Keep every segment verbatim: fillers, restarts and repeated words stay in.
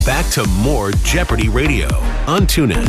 Back to more Jeopardy Radio on TuneIn.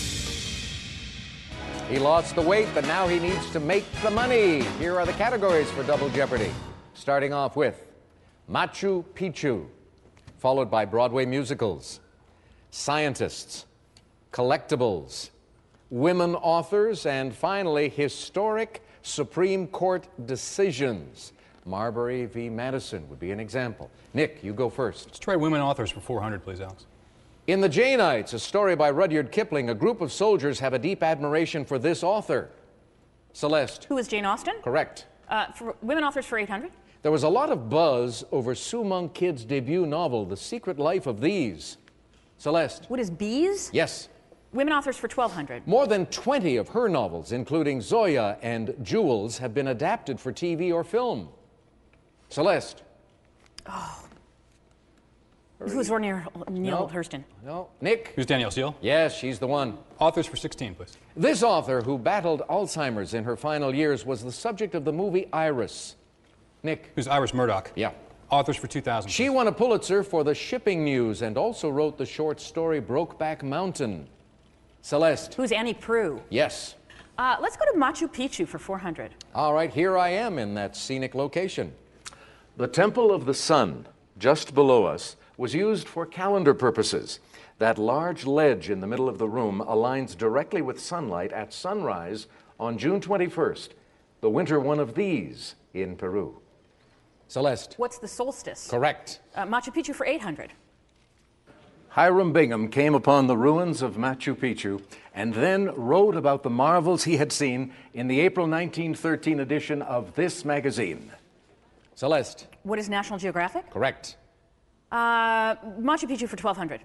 He lost the weight, but now he needs to make the money. Here are the categories for Double Jeopardy. Starting off with Machu Picchu, followed by Broadway musicals, scientists, collectibles, women authors, and finally, historic Supreme Court decisions. Marbury v. Madison would be an example. Nick, you go first. Let's try women authors for four hundred, please, Alex. In The Jainites, a story by Rudyard Kipling, a group of soldiers have a deep admiration for this author. Celeste. Who is Jane Austen? Correct. Uh, for women authors for eight hundred? There was a lot of buzz over Sue Monk Kidd's debut novel, The Secret Life of These. Celeste. What is Bees? Yes. Women authors for twelve hundred. More than twenty of her novels, including Zoya and Jules, have been adapted for T V or film. Celeste. Oh. Who's Ornia Neil No. Hurston? No. Nick. Who's Danielle Steele? Yes, she's the one. Authors for sixteen, please. This author, who battled Alzheimer's in her final years, was the subject of the movie Iris. Nick. Who's Iris Murdoch? Yeah. Authors for two thousand. She won a Pulitzer for the shipping news and also wrote the short story Brokeback Mountain. Celeste. Who's Annie Proulx? Yes. Uh, let's go to Machu Picchu for four hundred. All right, here I am in that scenic location. The Temple of the Sun, just below us, was used for calendar purposes. That large ledge in the middle of the room aligns directly with sunlight at sunrise on June twenty-first, the winter one of these in Peru. Celeste. What's the solstice? Correct. Uh, Machu Picchu for eight hundred. Hiram Bingham came upon the ruins of Machu Picchu and then wrote about the marvels he had seen in the April nineteen thirteen edition of this magazine. Celeste. What is National Geographic? Correct. Uh, Machu Picchu for twelve hundred.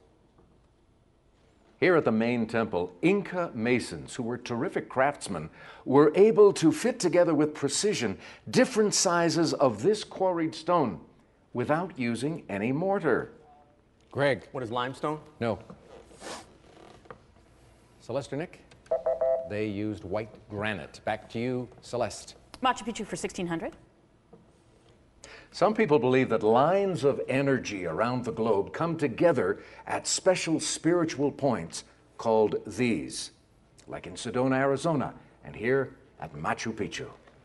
Here at the main temple, Inca masons, who were terrific craftsmen, were able to fit together with precision different sizes of this quarried stone without using any mortar. Greg. What is limestone? No. Celeste or Nick? They used white granite. Back to you, Celeste. Machu Picchu for sixteen hundred. Some people believe that lines of energy around the globe come together at special spiritual points called these, like in Sedona, Arizona, and here at Machu Picchu.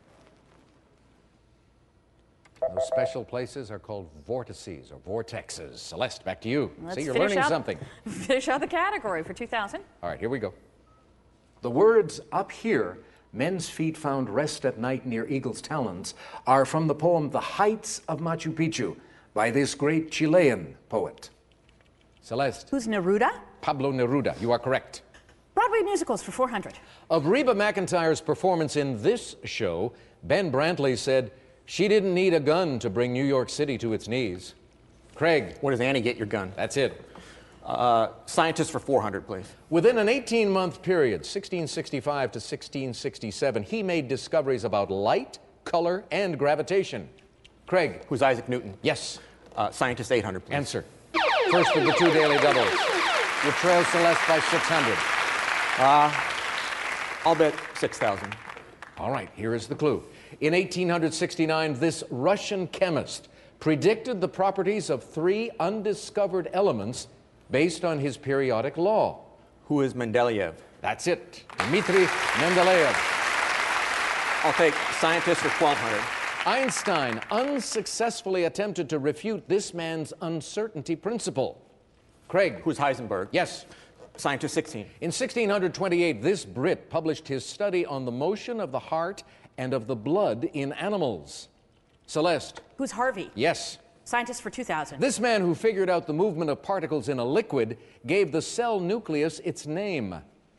Those special places are called vortices or vortexes. Celeste, back to you. Let's See, you're finish learning out, something. Finish out the category for two thousand. All right, here we go. The words "up here, men's feet found rest at night near eagle's talons" are from the poem The Heights of Machu Picchu by this great Chilean poet. Celeste. Who's Neruda? Pablo Neruda. You are correct. Broadway musicals for four hundred. Of Reba McEntire's performance in this show, Ben Brantley said, "She didn't need a gun to bring New York City to its knees." Craig. Where does Annie get your gun? That's it. Uh, scientists for four hundred, please. Within an eighteen-month period, sixteen sixty-five to sixteen sixty-seven, he made discoveries about light, color, and gravitation. Craig. Who's Isaac Newton? Yes. Uh, scientist eight hundred, please. Answer. First of the two daily doubles. You trail Celeste by six hundred. Uh, I'll bet six thousand. All right, here is the clue. In eighteen sixty-nine, this Russian chemist predicted the properties of three undiscovered elements based on his periodic law. Who is Mendeleev? That's it. Dmitri Mendeleev. I'll take scientist for twelve hundred. Einstein unsuccessfully attempted to refute this man's uncertainty principle. Craig. Who's Heisenberg? Yes. Scientist sixteen. In sixteen twenty-eight, this Brit published his study on the motion of the heart and of the blood in animals. Celeste. Who's Harvey? Yes. Scientist for two thousand. This man who figured out the movement of particles in a liquid gave the cell nucleus its name.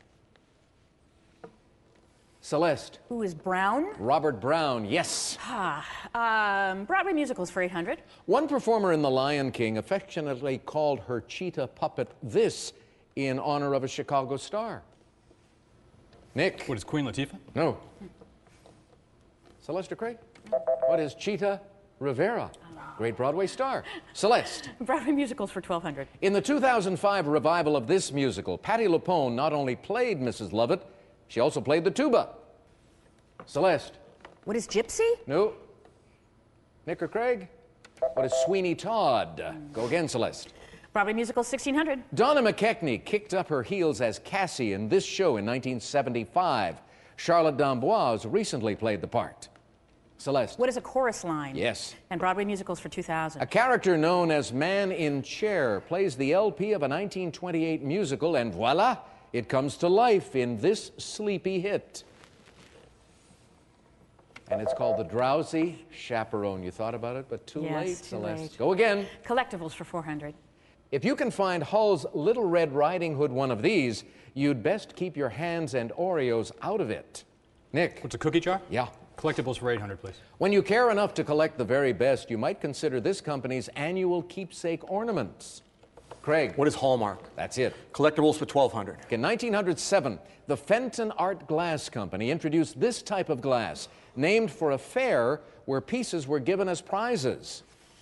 Celeste. Who is Brown? Robert Brown, yes. Ah, um, Broadway musicals for eight hundred. One performer in The Lion King affectionately called her cheetah puppet this in honor of a Chicago star. Nick. What is Queen Latifah? No. Celeste or Craig? What is Cheetah Rivera? Great Broadway star. Celeste. Broadway musicals for twelve hundred. In the two thousand five revival of this musical, Patti LuPone not only played Missus Lovett, she also played the tuba. Celeste. What is Gypsy? No. Nick or Craig? What is Sweeney Todd? Go again, Celeste. Broadway musical sixteen hundred. Donna McKechnie kicked up her heels as Cassie in this show in nineteen seventy-five. Charlotte D'Amboise recently played the part. Celeste. What is a chorus line? Yes. And Broadway musicals for two thousand. A character known as Man in Chair plays the L P of a nineteen twenty-eight musical, and voila, it comes to life in this sleepy hit. And it's called The Drowsy Chaperone. You thought about it, but too Yes, late, too Celeste. late. Go again. Collectibles for four hundred. If you can find Hull's Little Red Riding Hood one of these, you'd best keep your hands and Oreos out of it. Nick. What's a cookie jar? Yeah. Collectibles for eight hundred, please. When you care enough to collect the very best, you might consider this company's annual keepsake ornaments. Craig. What is Hallmark? That's it. Collectibles for twelve hundred. In nineteen oh seven, the Fenton Art Glass Company introduced this type of glass, named for a fair where pieces were given as prizes.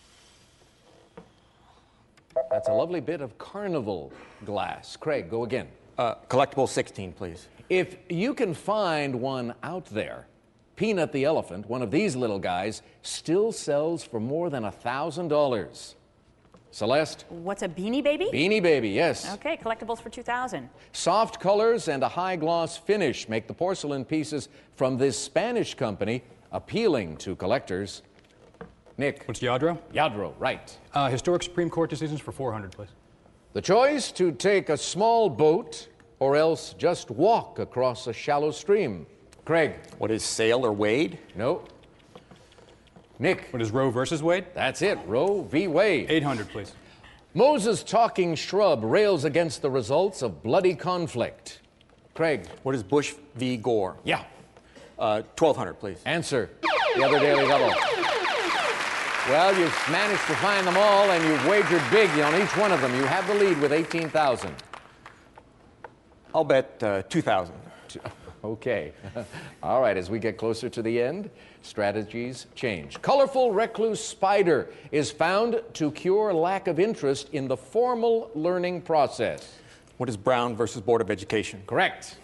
That's a lovely bit of carnival glass. Craig, go again. Uh, collectible sixteen, please. If you can find one out there, Peanut the Elephant, one of these little guys, still sells for more than one thousand dollars. Celeste? What's a Beanie Baby? Beanie Baby, yes. Okay, collectibles for two thousand. Soft colors and a high gloss finish make the porcelain pieces from this Spanish company appealing to collectors. Nick? What's Yadro? Yadro, right. Uh, historic Supreme Court decisions for four hundred, please. The choice to take a small boat or else just walk across a shallow stream. Craig? What is Sail or Wade? No. Nick? What is Roe versus Wade? That's it, Roe v. Wade. eight hundred, please. Moses Talking Shrub rails against the results of bloody conflict. Craig? What is Bush v. Gore? Yeah. Uh, twelve hundred, please. Answer. The other Daily Double. Well, you've managed to find them all, and you've wagered big on each one of them. You have the lead with eighteen thousand. I'll bet uh, two thousand. Okay. All right, as we get closer to the end, strategies change. Colorful recluse spider is found to cure lack of interest in the formal learning process. What is Brown versus Board of Education? Correct.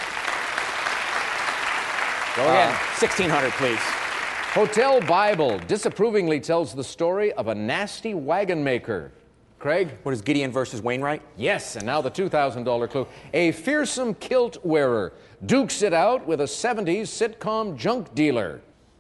Go again. Uh, sixteen hundred, please. Hotel Bible disapprovingly tells the story of a nasty wagon maker. Craig? What is Gideon versus Wainwright? Yes, and now the two thousand dollar clue. A fearsome kilt wearer dukes it out with a seventies sitcom junk dealer.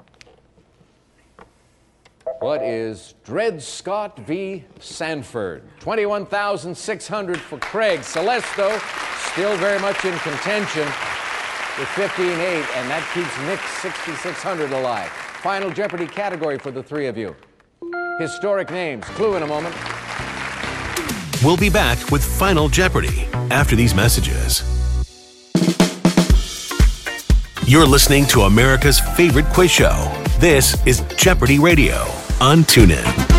What is Dred Scott v. Sanford? twenty-one thousand six hundred for Craig. Celesto still very much in contention with fifteen eight, and that keeps Nick sixty-six hundred alive. Final Jeopardy category for the three of you. Historic names. Clue in a moment. We'll be back with Final Jeopardy after these messages. You're listening to America's favorite quiz show. This is Jeopardy Radio on TuneIn.